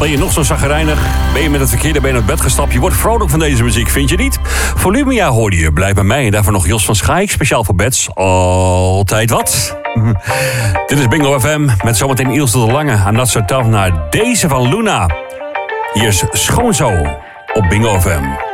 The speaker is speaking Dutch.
Ben je nog zo chagrijnig? Ben je met het verkeerde been uit bed gestapt? Je wordt vrolijk van deze muziek, vind je niet? Volumia hoorde je, blijf bij mij. En daarvoor nog Jos van Schaik, speciaal voor Bets. Altijd wat. Dit is Bingo FM, met zometeen Ilse de Lange. I'm Not So Tough naar deze van Luna. Hier is Schoon Zo op Bingo FM.